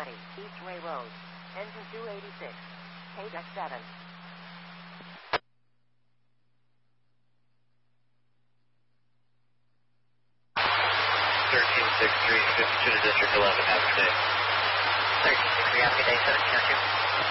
1320, East Ray Road. Engine 286, KDEX 7. 1363, 52 to District 11, have a good day. 1363, have a good day, 1702.